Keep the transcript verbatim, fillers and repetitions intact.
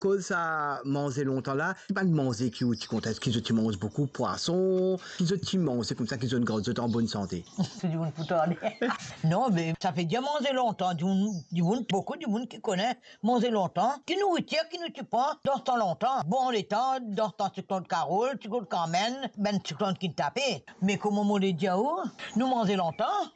Cause ça manger longtemps là, c'est pas de manger qui ou tu comptes, est-ce qu'ils tu manges beaucoup poisson, qu'ils tu manges, c'est comme ça qu'ils ont une grosse en bonne santé. C'est du monde pour aller. Non, mais ça fait bien manger longtemps. Du monde, du monde, beaucoup du monde qui connaît manger longtemps. Qui nous retire, qui nous tue pas, dans ce temps longtemps. Bon, les temps, dans ce temps, cyclone Carole, cyclone Carmen, ben cyclone qui tapait. Mais comme on l'a dit à où, nous manger longtemps.